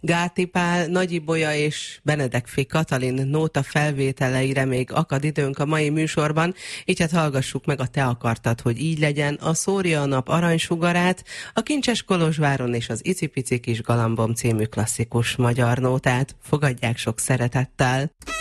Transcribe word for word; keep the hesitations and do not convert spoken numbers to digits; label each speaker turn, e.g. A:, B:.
A: Gáti Pál, Nagy Ibolya és Benedek F. Katalin nóta felvételeire még akad időnk a mai műsorban, így hát hallgassuk meg a Te akartad, hogy így legyen, a Szórja a nap aranysugarát, a Kincses Kolozsváron és az Icipici kis galambom című klasszikus magyar nótát. Fogadják sok szeretettel!